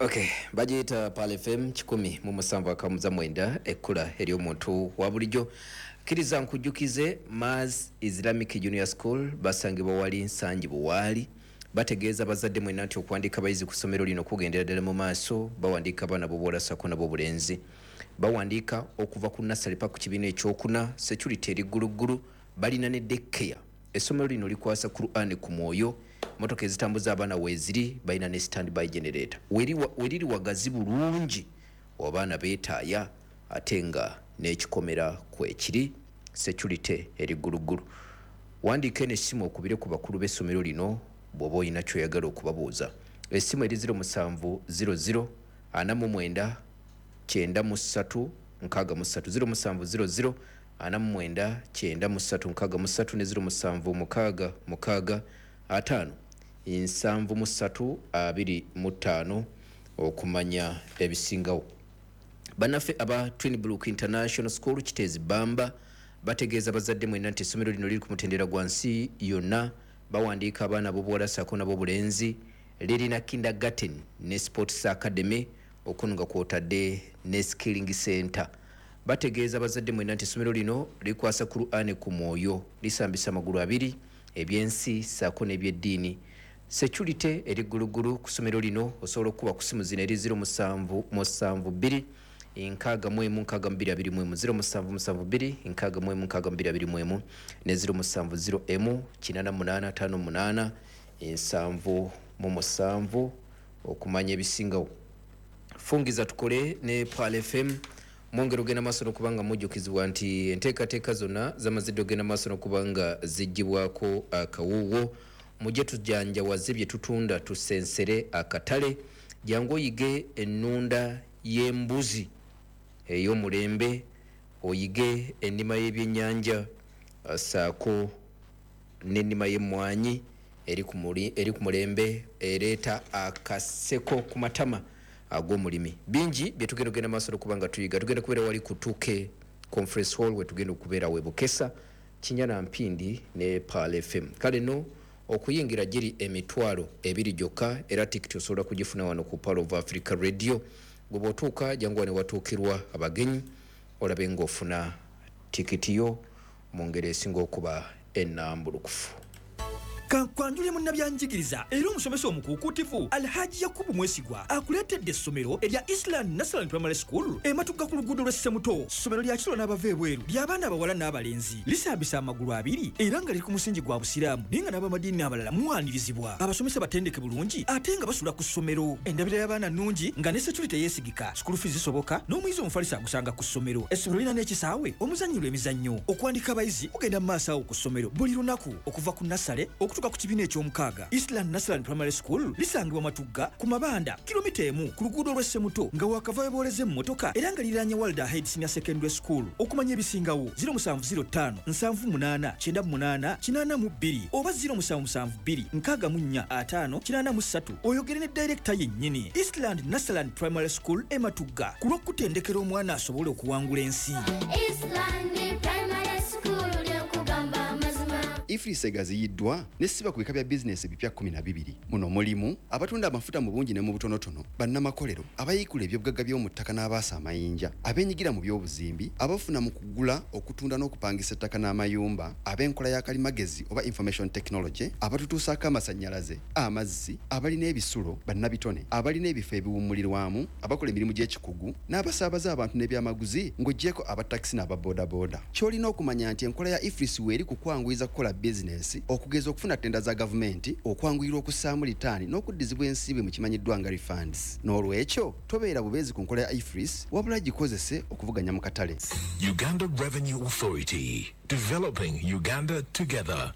Okay, bagiyita Pal FM 107.9 ekkula eri omuntu wa bulijjo. Kiriza nkujjukize Maz Islamic Junior School basangibwa wali Nsangi Buwali. Bategeeza bazadde mwenna nti okuwandiika abayizi ku ssomero lino kugendera ddala mu maaso. Bawandiika abaana b'obuwala ssaako n'ab'obulenzi. Bawandiika okuva ku nursery paka ku kibiina ekyokuna. Security eri gguluggulu. Balina ne daycare. Essomero lino likwasa Qur'an ku mwoyo. Motoka ezitambuza abaana weeziri balina ne standby generator. Weriri wagazi bulungi abaana beetaaya ate nga n'ekikomera kwekiri. Security eri gguluggulu. Wandiika n'essimu okubire ku bakulu b'essomero lino bw'oba olina ky'oyagala okubabuuza. Essimu eri 0700 49 93 63 0700 49 93 ne 07 6 5 okumanya ebisingawo. Bannaffe aba Twin Brook International School Kitezi Bamba bategeeza bazadde mwenna nti essomero lino liri ku mutendera gwa nsi yonna. Bawandiika abaana b'obuwala ssaako n'ab'obulenzi. Lirina kindergarten ne sports academy okununga kw'otadde ne skilling center. Bategeeza bazadde mwenna nti essomero lino likwasa Qur'an ku mwoyo, lisambisa amagulu abiri, ebyensi ssaako n'ebyeddiini. Security eri gguluggulu ku ssomero lino. Osobola okuba ku simu zino eri 0772 61222 0772 61222 ne 0708 8858 777 okumanya ebisingawo. Fungiza tukole ne Pal FM. Mwongera ogenda maaso n'okubanga mujjukizibwa nti enteekateeka zonna zamaze ogenda maaso n'okubanga ziggyibwako akawuuwo. Mujje tujjanjawaze bye tutunda tusensere akatale. Jangu oyige ennunda y'embuzi ey'omulembe, oyige ennima y'ebyennyanja ssaako n'ennima y'emmwanyi eri ku mulembe ereeta akaseko ku matama ag'omulimi. Bingi bye tugenda ogenda maaso n'okubanga tuyiga. Tugenda kubeera wali ku 2K Conference Hall we tugenda okubeera we Bukesa, Kinyana Mpindi ne Pal FM. Kale no okuyingira giri emitwalo ebiri gyokka era tikiti osobola kugifuna wano ku Pearl of Africa Radio. Bwe otuuka jangu wane watuukirwa abagenyi olabe ng'ofuna tikiti yo mu ngeri esinga okuba ennambulukufu. Kankwanjulye munnabyanjigiriza era omusomesa omukuukutivu Alhaji Yakubu Mwesigwa akuleetedde essomero erya Island National Primary School ematugga ku luguudo lw'Essemuto. Ssomero lya kiro n'abava ebweru ly'abaana abawala n'abalenzi, lisambisa amagulu abiri era nga liri ku musingi gwa busiraamu naye nga n'abamadiini abalala muwanirizibwa. Abasomesa batendeke bulungi ate nga basula ku ssomero. Endabira y'abaana nnungi nga ne security yeesigika. School fees zisoboka n'omuyizi omufalisa agusanga ku ssomero. Essomero lirina n'ekisaawe omuzannyirwa emizannyo. Okuwandiika abayizi kugenda mu maaso awo ku ssomero buli lunaku okuva ku nasale okutuuka ku kibiina eky'omukaaga. Eastland National Primary School lisangibwa Matugga ku Mabanda kilomita emu ku luguudo lw'Essemuto nga wakava weboleze mu motoka era nga liranye Walder Head Senior Secondary School. Okumanya ebisingawo 0705 78 98 82 oba 0772 64 53 oyogere ne director yennyini. Eastland National Primary School Matugga ku lw'okutendekera omwana asobole okuwangula ensi. Eastland Primary School lyokugamba amazima. Ifrisa egaziyiddwa n'essiba ku bika bya bizinesi ebipya 12. Muno mulimu abatunda amafuta mu bungi ne mu butonotono, bannamakolero, abayiikula ebyobugagga by'omu ttaka n'abaasa amayinja, abeenyigira mu by'obuzimbi, abafuna mu kugula, okutunda n'okupangisa ettaka n'amayumba, ab'enkola ya kalimagezi oba information technology, abatutuusaako amasannyalaze, amazzi, abalina ebisulo, bannabitone, abalina ebifo ebiwummulirwamu, abakola emirimu gy'ekikugu, n'abasaabaza abantu n'ebyamaguzi ng'oggyeko abatakisi n'ababoodaboda. Ky'olina okumanya nti enkola ya Ifrisi weeri kukwanguyiza kukola bizinesi, okugeza okufuna ttenda za gavumenti, okwanguyirwa okussaamu litaani n'okuddizibwa ensimbi mu kimanyiddwa nga refunds. N'olwekyo tobeera bubeezi ku nkola ya Ifris wabula gikozese okuvuganya mu katale. Uganda Revenue Authority, developing Uganda together.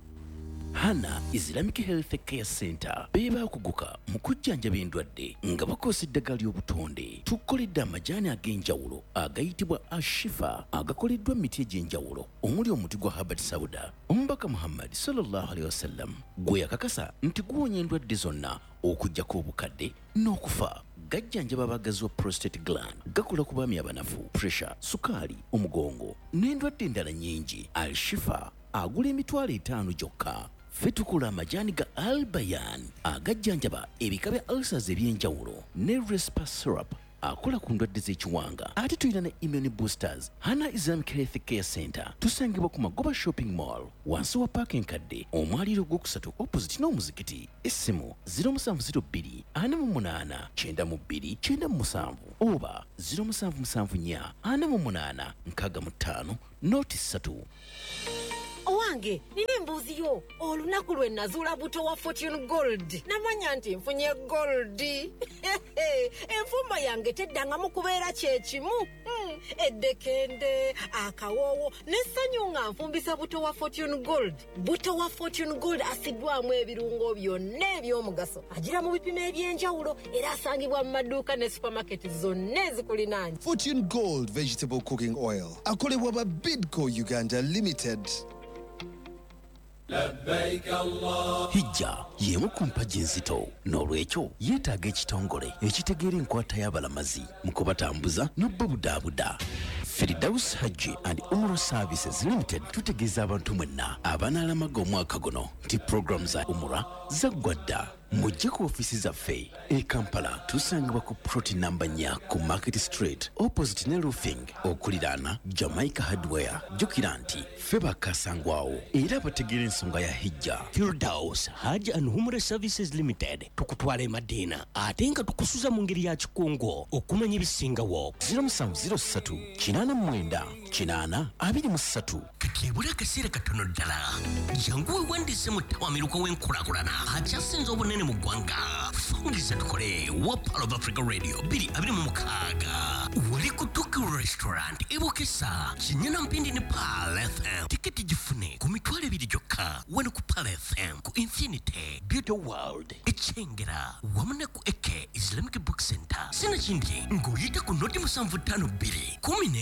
Hana Islamic Health Care Center beba kuguka mu kujjanjaba endwadde nga bakosa eddagala ly'obutonde. Tukoledde amajaani ag'enjawulo agayitibwa Ashifa agakoleddwa emiti egy'enjawulo omuli omuti gwa Herbert Sauda. Omubaka Muhammad sallallahu alaihi wasallam gwe yakakasa nti guwonya endwadde zonna okuggyako obukadde n'okufa. Gajjanjaba abagazi wa prostate gland, gakola ku baami abanafu, pressure, sukaali, omugongo n'endwadde endala nnyingi. Al Shifa agula emitwalo 5 gyokka. ffe tukola amajaani ga Albayan agajjanjaba ebika bya ulcers eby'enjawulo ne Respa syrup akola ku ndwadde z'ekiwanga. Ate tulina ne immune boosters. Hana Islamic Health Care Center tusangibwa ku Magoba Shopping Mall wansi wa parking kadde omwaliro ogwokusatu opposite n'omuzikiti. Essimu 0702 48 92 97 oba 0774 48 65 noti 3. Owange, nina embuuzi yo. Olunaku lwe nazuula buto wa Fortune Gold. Namanya nti nfunye gold. Enfumba yange teddangamu kubeera kyekimu. Eddekende, akawoowo, n'essanyu nga nfumbisa buto wa Fortune Gold. Buto wa Fortune Gold asiddwamu ebirungo byonna eby'omugaso. Agira mu bipimo eby'enjawulo era asangibwa mu maduuka ne supermarket zonna ezikulinaanye. Fortune Gold Vegetable Cooking Oil. Akolebwa ba Bidco Uganda Limited. Hijja y'emu ku mpagi enzito n'olwekyo yeetaaga ekitongole ekitegeera enkwata y'abalamazi mu kubatambuza n'obbabudaabuda. Firdaus Hajji and Umrah Services Limited tutegeeza abantu mwenna abanaalamaga omwaka guno nti program za Umrah zaggwa dda. Mujje ku ofisi zaffe e Kampala tusangibwa ku ploti namba 4 ku Market Street opposite ne roofing okuliraana Jamaica Hardware. Jjukira nti ffe bakasangwawo era bategeera ensonga ya hijja. Firdaus Hajj and Umrah Services Limited tukutwala e Madina ate nga tukusuza mu ngeri ya kikungo okumanya ebisingawo. 0703 89 823. Kati ebula akaseera katono ddala jangu wewandiise mu ttawamiruka w'enkulaakulana akyasinze obunene mu ggwanga. Fungiza tukole wa Pearl of Africa Radio 226 wali ku Tuki Restaurant ebokesa kinyana mpindi ne Pearl FM. Tiketi gifune ku mitwalo 2 gyokka wano ku Pearl FM ku Infinity Beauty World Echengera wamu ne ku Eke Islamic Book Center. Sina kindi ng'oyita ku noti 752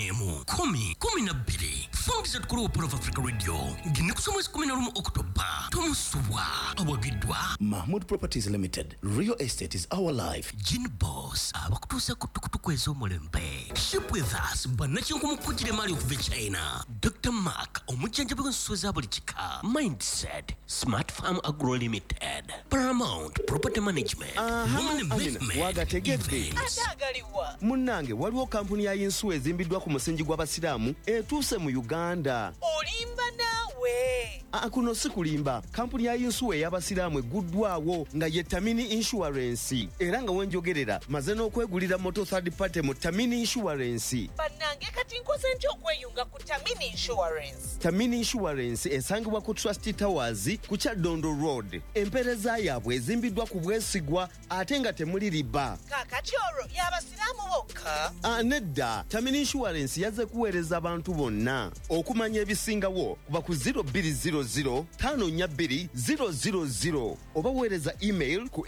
10 Fungiza tukole wa Pearl of Africa Radio ngine kusoma 11 Oktoba tomusubwa awagidwa Mahmoud Properties Limited. Real estate is our life. Gin Boss abakutuusa ku tukutuku ez'omulembe. Ship with us bannakinku mukujjira emali okuva China. Dr. Mark omujjanjabi w'ensuso za buli kika. Mindset Smart Farm Agro Limited. Paramount Property Management. Wagategedde munnange waliwo kampuni ya yinsuwa ezimbiddwa ku musingi gw'abasiraamu etuuse mu Uganda. Olimba naawe. Kuno si kulimba. Kampuni ya yinsuwa ey'abasiraamu eguddwawo nga ye Tamini Insurance era nga wenjogerera maze n'okwegulira moto third party mu Tamini Insurance. Bannange kati nkoze ntya okweyunga ku Tamini Insurance? Tamini Insurance esangibwa ku Trust Towers ku Kyadondo Road. Empereza yaabwe ezimbiddwa ku bwesigwa ate nga temuli riba. Kaakati olwo y'abasiraamu bokka? Nedda, Tamini Insurance yazze kuweereza abantu bonna. Okumanya ebisingawo kuba ku 0200 542 000 oba weereza email ku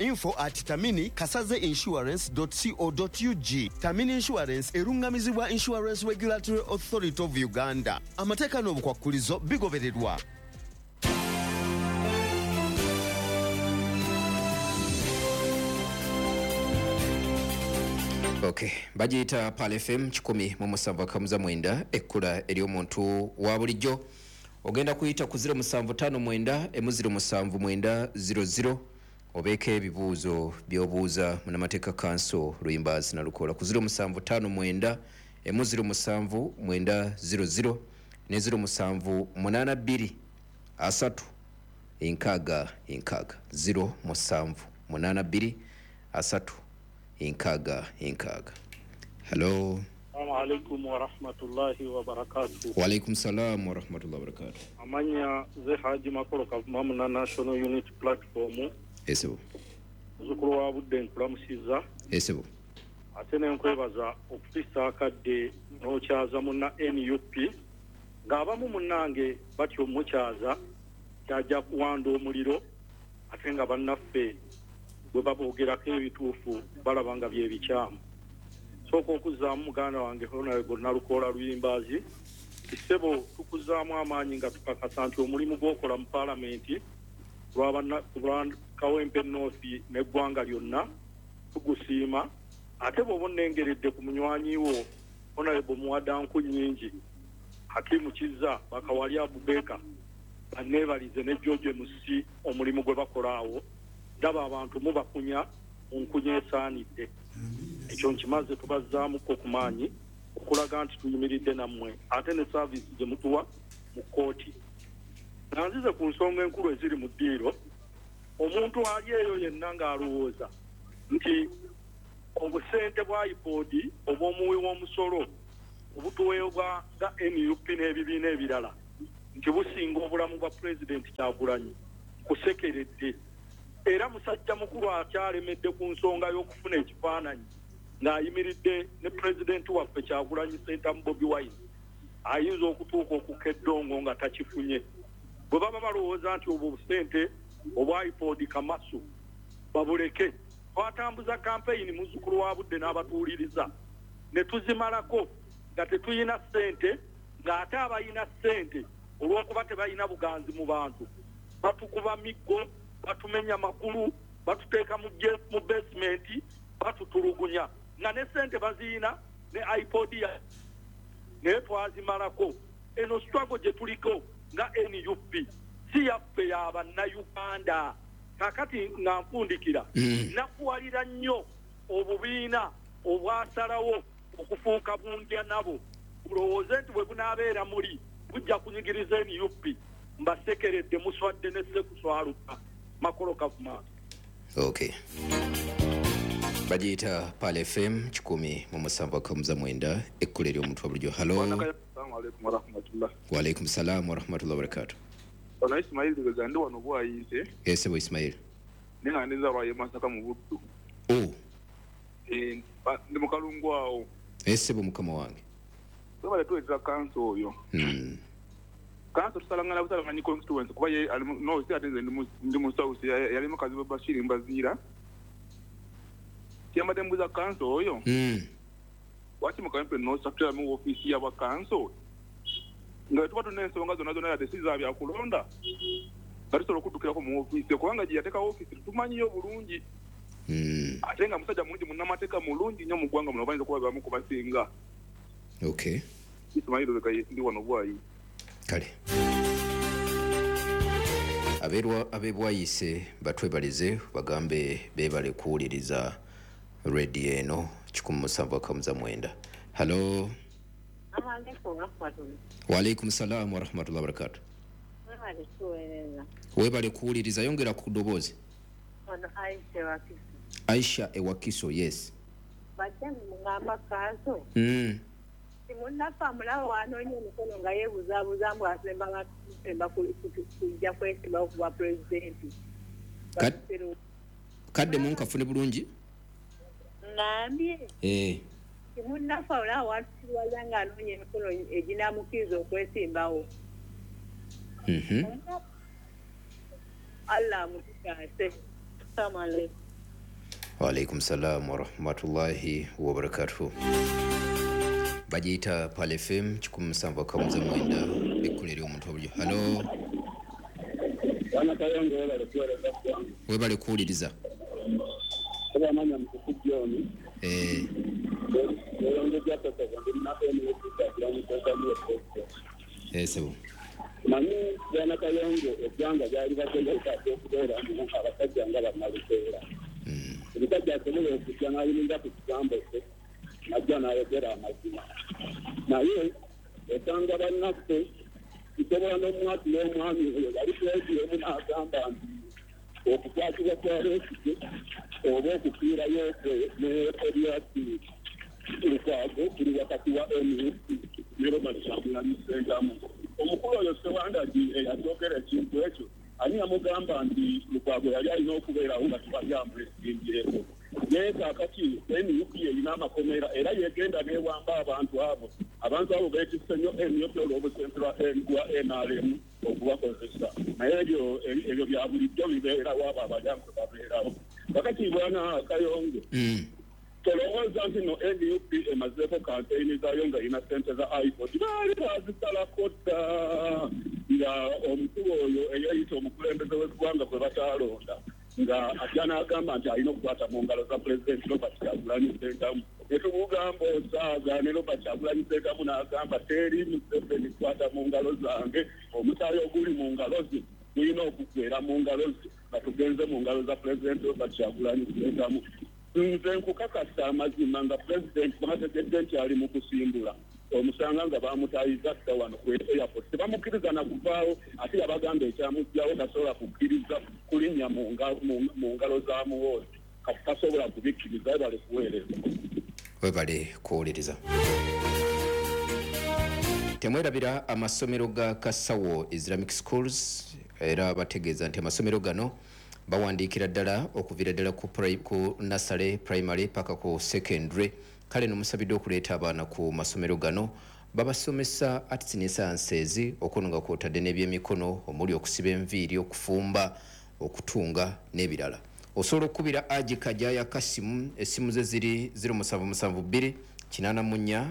info@taminikasaze-insurance.co.ug. Tamini Insurance erungamizibwa Insurance Regulatory Authority of Uganda. Amateeka n'obukwakkulizo bigobererwa. Okay, bagiyita Pearl FM 107.9 ekkula eri omuntu wa bulijjo. Ogenda kuyita ku 0759 07900 obeeka ebibuuzo by'obuuza munamateeka kanso Luyimbazi na Lukola ku 0759 07900 ne 0782 asatu inkaga 0782 asatu inkaga. Hello. Assalamu alaikum wa rahmatullahi wa barakatuh. Wa alaikum salam wa rahmatullahi wa barakatuh. Amanya ze Haji Makolo Kavumamu na National Unity Platform. Esebo. Zukuru wa budde nkulamusiza. Esebo. Atene nkwebaza okufisa akadde n'okyaza munna NUP ng'abamu munnange batyo mukyaza kyajja kuwanda omuliro ate nga bannaffe bwe baboogerako ebituufu balaba nga byebikyamu. Sooka okuzaamu muganda wange Honorable Nalukoola Luyimbazi kisebo tukuzaamu amaanyi nga tukakasa nti omulimu gw'okola mu paalamenti lwa Kawempe North n'eggwanga lyonna tugusiima ate bw'oba onnengeredde ku munywanyiwo Honorable Muwadanku Nnyingi Hakimu Kizza Bakawalya Abubeka baneebalize ne George Musi omulimu gwe bakola awo ndaba abantu mubakunya onkunya esaanidde ekyo nkimaze tubazzaamuko ku maanyi okulaga nti tuyimiridde nammwe ate ne saavisi gye mutuwa mu kkooti nanzize ku nsonga enkulu eziri mu ddiiro omuntu ali eyo yenna ng'alowooza nti obusente bwa iPod oba omuwi w'omusolo obutuweebwa ga NUP n'ebibiina ebirala nti businga obulamu bwa pulezidenti Kyagulanyi kusekeredde era musajja mukulu akyalemedde ku nsonga y'okufuna ekifaananyi ng'ayimiridde ne pulezidenti waffe Kyagulanyi Ssentamu Bobi Wine ayinza okutuuka okukka eddongo nga takifunye bwe baba balowooza nti obwo busente obwa iPod kamasu babuleke twatambuza kampeyini muzzukulu wa budde n'abatuuliriza ne tuzimalako nga tetuyina ssente ng'ate abayina ssente olw'okuba tebalina buganzi mu bantu batukuba miggo batumenya makulu batuteeka mu basementi batutulugunya nga ne ssente baziyina ne iPod naye twazimalako eno struggle gye tuliko nga NUP si yaffe y'abannayuganda kakati nga nfundikira nakuwalira nnyo obubiina obwasalawo okufuuka bundya nabo bulowooze nti bwe bunaabeera muli bujja kunyigiriza NUP mbasekeredde muswadde ne ssekuswaluka makolo kavuma. Okay. Bajita Pale FM 107.9 ekkule ly'omuntu wa bulijjo. Hello. Wa alaikum salam wa rahmatullahi wa barakatuh. Ono Ismail Gazandi wano bwayise. Ese bo Ismail. Ninga ndiza lwa Masaka mu Buddu. Oh. Ndi mukalungu awo. Ese bo mukama wange. Baba tuweza kanso oyo. Kanso tusalangana busalangana constituency kuba ye no si atenze ndi mu South yali mukazi wa Bashir Mbazira. Kiamade mbuza kanso oyo. Wati mukampe no structure mu office ya ba kanso. Nga tuba tunensonga zonna zonna ya desiza bya kulonda. Barisobola okuddukirako mu office kubanga gye yateeka office tumanyiyo bulungi. Ate nga musajja mulungi munnamateeka mulungi nnyo mu ggwanga muno bayinza okuba bamu ku basinga. Okay. Ismail leka ndi wano bwayi. Kale. Abebwayise batwebalize bagambe bebale kuwuliriza radio eno 107.9. Hello. Wa alaikum salam wa rahmatullahi wa barakatuh. Webale kuwuliriza yongera ku ddoboozi. Aisha Ewakiso, yes. Bajjangu mungamba kanso. Simunnafa mulawo anoonye emikono nga yeebuzaabuza mbu asemba kujja kwesimba okuba pulezidenti. Kadde munkafune bulungi? Ngambye. Simunnafa mulawo watusirwaza nga anoonye emikono eginamukkiriza okwesimbawo. Allah mutikaase. Assalamu alaikum. Wa alaikum salam wa rahmatullahi wa barakatuh. Bajita Pale FM 107.9 ekkule ly'omuntu wa bulijjo. Hello. Webale kuwuliriza. Sebo. Mani yana kayongo ebyanga byali bategeka okubeera abasajja nga bamalukeera. Ebikajja asobola okujja n'ayimirira ku kigambo kye najja n'ayogera amazima. Naye esanga bannaffe tusobola n'omwatula omwami oyo yali pulezidenti n'agamba nti okukwatibwa kwa Besigye oba okufiirayo kwe ne Erias Lukwago kuli wakati wa NUP ne Robert Kyagulanyi Ssentamu. Omukulu oyo Ssewandagi eyakyogera ekintu ekyo ani amugamba nti Lukwago yali alina okubeerawo nga tubajamulesimbyeeko. Naye kaakati NUP erina amakomera era yegenda neewamba abantu abo beetisse nnyo NUP olw'obusente bwa NRM okubakozesa. Naye ebyo bya bulijjo bibeerawo abo abajamu babeerawo. Kakati bwana Kayongo tolowooza nti no NUP emazeeko kampeyini zaayo nga yina ssente za iPod baali bazisalako dda nga omukulu oyo eyayita omukulembeze w'eggwanga gwe bataalonda nga ajja n'agamba nti alina okukwata mu ngalo za pulezidenti Robert Kyagulanyi Ssentamu. Ne tumugamba osaaga ne Robert Kyagulanyi Ssentamu n'agamba teri Museveni kwata mu ngalo zange, omusaayi oguli mu ngalo ze gulina okuggweera mu ngalo ze nga tugenze mu ngalo za pulezidenti Robert Kyagulanyi Ssentamu. Nze nkukakasa amazima nga pulezidenti bamategedde nti ali mu kusimbula omusanga nga bamutayiza dda wano ku airport tebamukkiriza na kuvaawo ate yabagamba ekyamugjawo tasobola kukkiriza kulinnya mu ngalo za muwoozi kati tasobola kubikkiriza webale kuweereza webale kuwuliriza. Temwerabira amasomero ga Kasawo Islamic Schools era bategeeza nti amasomero gano bawandiikira ddala okuviira ddala ku nursery primary paka ku secondary. Kale nomusabidde okuleeta abaana ku masomero gano babasomesa arts ne sciences okuno nga kwotadde n'ebyemikono omuli okusiba enviiri, okufumba, okutunga n'ebirala. Osobola okukubira Aji Kajaya Kasimu, essimu ze ziri 0772 84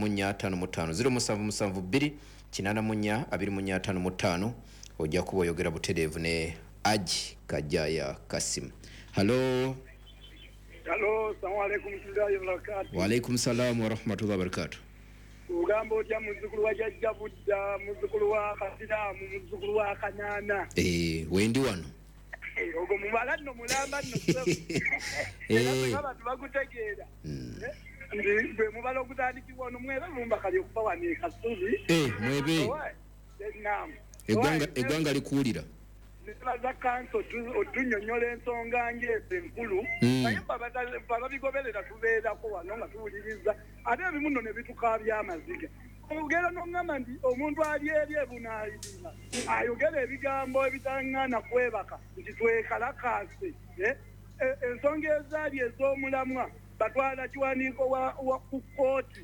2455 0772 84 2455. Ojja kuba oyogera butereevu ne Aji Kajaya Kasimu. Hello. Hello, assalamu alaikum warahmatullahi wabarakatuh. Wa alaikum salam wa rahmatullahi wa barakatuh. Ugamba otya muzukulu wa Jajja Budda, muzukulu wa Kasiramu, muzukulu wa Kanana. Wendi wano. Ogo mubala nno mulamba nno sebo. Abantu bagutegeera. Ndi bwe mubala okutandikibwa ono mwebe lumba kali okufa wano Kasubi. Mwebe. Naam. Eggwanga likuwulira. Za kanso otunyonyola ensonga ng'ezo enkulu naye bababigoberera tubeerako wano nga tuwuliriza ate ebimu nno ne bitukaabya amaziga. Ogera n'oŋŋamba nti omuntu ali eri ebunaayirira ayogera ebigambo ebitaŋŋaana kwebaka nti twekalakaase. Ensonga ezaali ez'omulamwa batwala kiwandiiko wa ku kkooti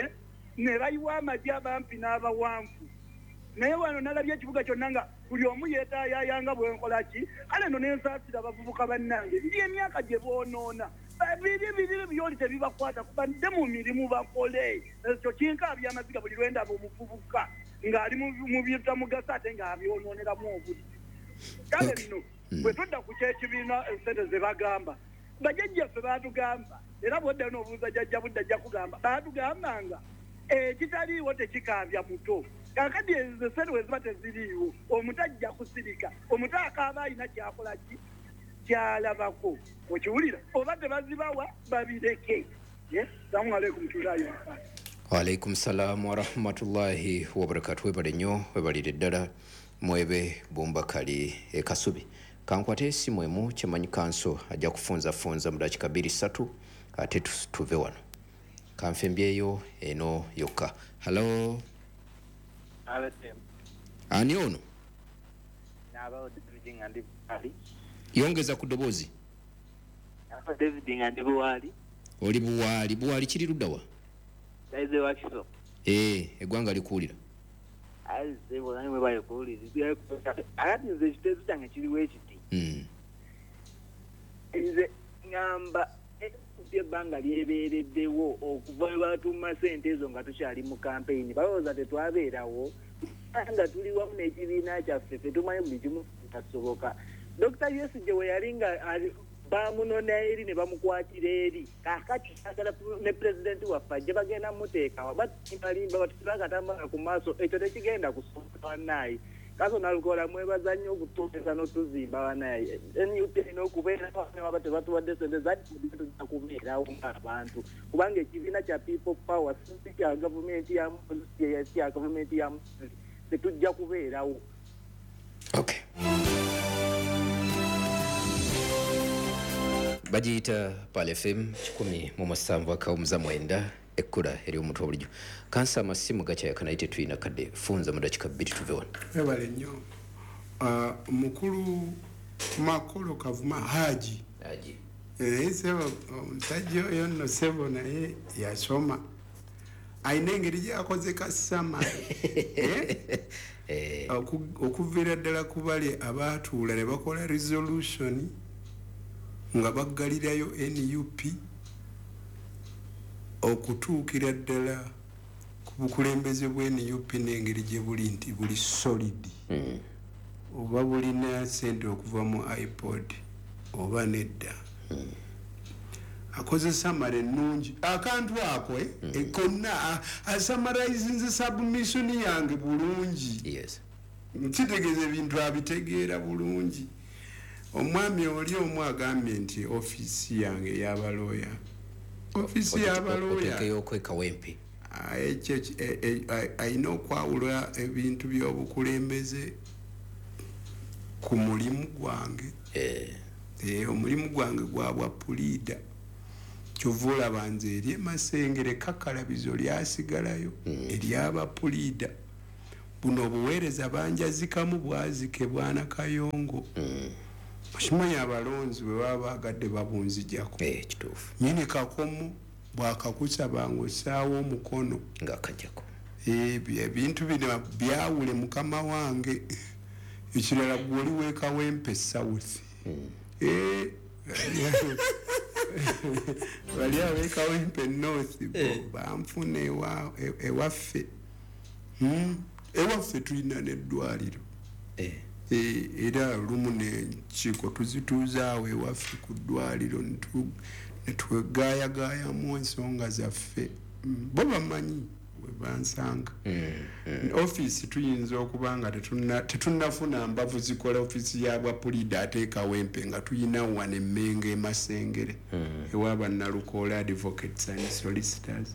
ne bayiwa amagye abampi n'abawanvu. Naye wano nalabye ekibuga kyonna nga buli omu yeetaayayanga bwenkola ki kale no nensaasira abavubuka bannange ndi emyaka gye boonoona biri byoli tebibakwata kubadde mu mirimu bakole ekyo kinkaabya amaziga buli lwendaba omuvubuka ng'ali mu bitamugasa ate ng'abyonooneramu obudde. Kale nno bwe tudda ku kyekibiina sente ze bagamba bajjajjaffe baatugamba era bwodda n'obuuza Jajja Budda ajja kugamba baatugambanga ekitaliiwo tekikaabya muto. Kakati ezo sente bwe ziba teziriiwo omuto ajja kusirika, omuto akaaba alina kyakola ki kyalabako okiwulira oba tebazibawa babireke. Salamu alaikum tulayo. Wa alaikum salam wa rahmatullahi wa barakatuh. Webale nnyo webalire ddala mwebe Bumbakali Kasubi. Kankwate essimu emu kyemanyi kanso ajja kufunza mu dakiika 2-3 ate tuve wano. Kanfembyeyo eno yokka. Hello. Ani ono? Yongeza ku ddoboozi. Oli Buwaali kiri ludda wa? Eggwanga likuwulira. Nze ekiteezo kyange kiriwo ekiti. Nze ngamba ebbanga lyebeereddewo okuva we batuuma ssente ezo nga tukyali mu kampeyini balowooza tetwabeerawo nga tuli wamu n'ekibiina kyaffe tetumanyi buli kimu kitasoboka. Dr. Yesigye we yali nga bamunona eri ne bamukwatira eri kaakati agala ne pulezidenti waffe ajje bagenda muteekawa batimalimba batibakatambala ku maaso ekyo tekigenda kusooka bannaayi kaso nalukola mwebaza nnyo okutuukisa n'otuzimba bannaayi NUP erina okubeerawo waba tebatuwadde sente zadda kubeerawo ng'abantu kubanga ekibiina kya people power si kya gavumenti ya gavumenti ya Museveni tetujja kubeerawo. Okay. Bajiyita Pal FM 107.9 ekkula eri omuntu obulijjo. Kansa amasimu gakyayaka naye tetulina kadde funza mu dakiika 2 tuve wano. Webale nnyo. Mukulu Makolo Kavuma Haji. Sebo omusajja oyo nno sebo naye yasoma. Ayina engeri gyakoze kasama. Okuviira ddala ku bali abaatuula ne bakola resolution nga baggalirayo NUP okutuukira ddala ku bukulembeze bwe NUP n'engeri gye buli nti buli solid oba bulina sente okuva mu iPod oba nedda akoze samare ennungi akantu ako konna asamarizinze submission yange bulungi nkitegeeza ebintu abitegeera bulungi omwami oli omu agambye nti ofiisi yange y'abalooya ofiisi y'abalooya ayina okwawula ebintu by'obukulembeze ku mulimu gwange omulimu gwange gwa bwa puliida kyova olaba nze eri emasengere kakalabizo lyasigalayo ery'abapuliida buno obuweereza banjazikamu bwazike bwana Kayongo okimanyi abalonzi bwe baba bagadde babunzijako nyini kakomo bwakakusaba ng'ossaawo omukono ng'akajjako ebintu bino byawule mukama wange ekirala gwe oli weekawempe south bali abeekawempe north banfuna ewaffe ewaffe tulina n'eddwaliro era lumu n'enkiiko tuzituuzaawo ewaffe ku ddwaliro netwegaayagaayamu ensonga zaffe bo bamanyi we bansanga ofiisi tuyinza okuba nga tetunnafuna mbavu zikola ofiisi y'abwapuliida ateekawo empe nga tuyina wano emmengo emasengere ewa bannalukoola advocates and solicitors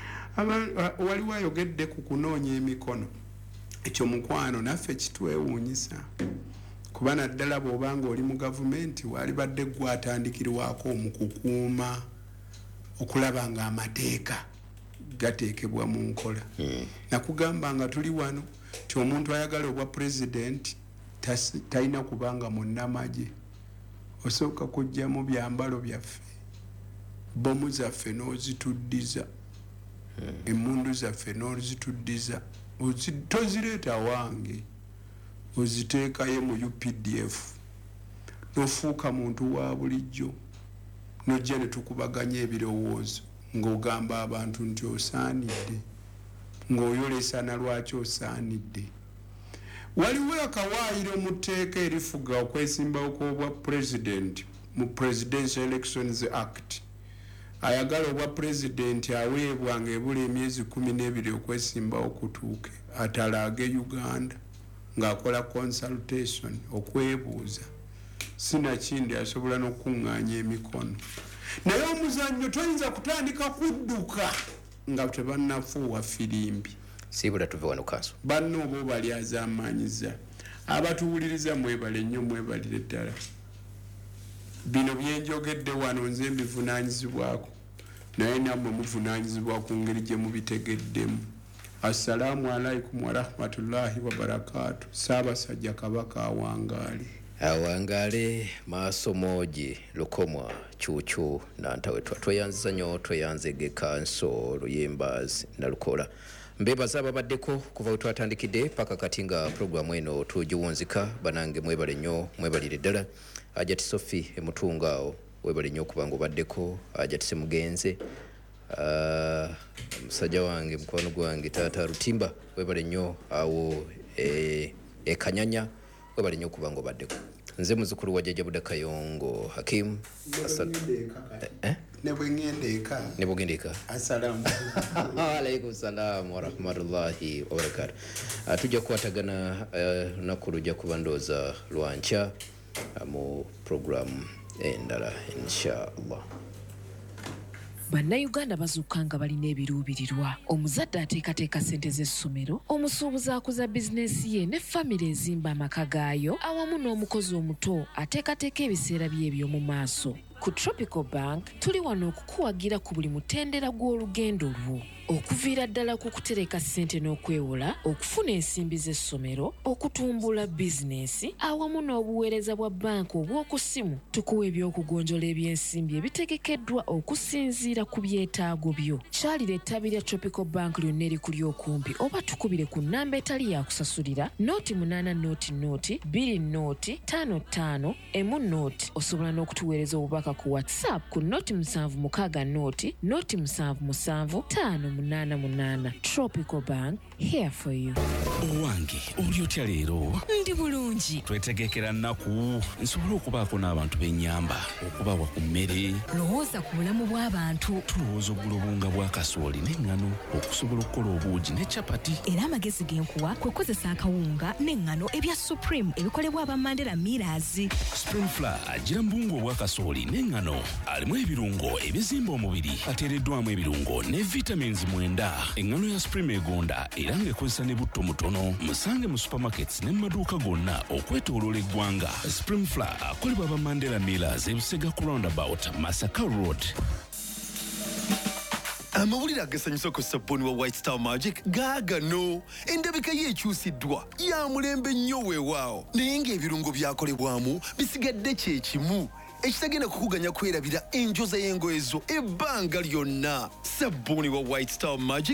waliwo ayogedde ku kunoonya emikono ekyo mukwano naffe kitwewuunyisa kuba naddala bw'obanga oli mu gavumenti walibadde gwatandikirwako mu kukuuma okulaba nga amateeka gateekebwa mu nkola nakugamba nga tuli wano ti omuntu ayagala obwa pulezidenti talina kubanga munnamagye osooka kujja mu byambalo byaffe bomu zaffe n'ozituddiza emmundu zaffe n'ozituddiza tozireeta wange oziteekayo mu UPDF n'ofuuka muntu wa bulijjo n'ojja ne tukubaganya ebirowoozo ng'ogamba abantu nti osaanidde ng'oyolesa na lwaki osaanidde waliwo akawaayiro mu tteeka erifuga okwesimbawo kw'obwa pulezidenti mu Presidential Elections Act ayagala obwa pulezidenti aweebwa ng'ebula emyezi 12 okwesimbawo kutuuke atalaage Uganda ng'akola consultation okwebuuza sinakindi asobola n'okuŋŋaanya emikono naye omuzannyo toyinza kutandika kudduka nga tebannafuuwa firimbi sibula tuve wano kanso banno oba bali azamanyiza abatuwuliriza mwebale nnyo mwebalire ddala bino byenjogedde wano nze mbivunanyizibwako naye nammwe muvunanyizibwa ku ngeri gye mubitegeddemu assalamu alaikum warahmatullahi wabarakatu saabasajja kabaka awangaale maaso moogi lukomwa cuucu nantawetwa tweyanziza nnyo tweyanzege kanso luyembaazi nalukola mbebaza ababaddeko kuva we twatandikidde paka kati nga puroguramu eno tugiwunzika banange mwebale nnyo mwebalire ddala ajati Sophie emutunga awo webale nnyo okuba nga obaddeko ajati Semugenze musajja wange mukwano gwange taata Rutimba webale nnyo awo Kanyanya webale nnyo okuba nga obaddeko nze muzukulu wa Jjajja Buda Kayongo Hakim nebwegenda eka assalamu alaikum salam warahmatullahi wabarakatu tujja kukwatagana lunaku lujja kuba ndooza lwanca mu programu endala inshallah. Bannayuganda bazuuka nga balina ebiruubirirwa. Omuzadde ateekateeka ssente z'essomero, omusuubuzi akuza bizinensi ye ne famire ezimba amaka gaayo, awamu n'omukozi omuto ateekateeka ebiseera bye eby'omu maaso. Ku Tropical Bank tuli wano okukuwagira ku buli mutendera gw'olugendo lwo. Okuviira ddala ku kutereka ssente n'okwewola, okufuna ensimbi z'essomero, okutumbula bizinensi, awamu n'obuweereza bwa banka obw'oku ssimu. Tukuwa ebyokugonjola ebyensimbi ebitegekeddwa okusinziira ku byetaago byo. Kyalira ettabi lya Tropical Bank lyonna erikuli okumpi oba tukubire ku nnamba etali ya kusasulira nooti 8 nooti 2 nooti 55 emu nooti. Osobola n'okutuweereza obubaka n'otuuka ku whatsapp ku noti 76 noti 777 Tropical Bank, here for you. Owange oli otya leero? Ndi bulungi. Twetegekera nnaku nsobole okubaako n'abantu b'ennyamba okubawa ku mmere. Lowooza ku bulamu bw'abantu. Tulowooza oggula obunga bwa kasooli n'eŋŋano okusobola okukola obuugi ne capati. Era amagezi genkuwa kwe kukozesa akawunga n'eŋŋano ebya Supreme ebikolebwa aba Mandela Millers. Spring Flour agira mbungu obwa kasooli n'eŋŋano alimu ebirungo ebizimba omubiri ateereddwamu ebirungo ne vitamins 9. Eŋŋano ya Supreme egonda era ng'ekozesa ne butto mutono. Musange mu supermarkets ne mu maduuka gonna okwetooloola eggwanga. Spring Flour akolebwa aba Mandela Millers e Busega ku roundabout Masaka Road. Amawulire agasanyusa ku sabbuuni wa White Star Magic gaagano. Endabika ye ekyusiddwa ya mulembe nnyo weewaawo naye ng'ebirungo byakolebwamu bisigadde kye kimu ekitagenda kukuganya kwerabira enjoza y'engoye zo ebbanga lyonna. Sabbuuni wa White Star Magic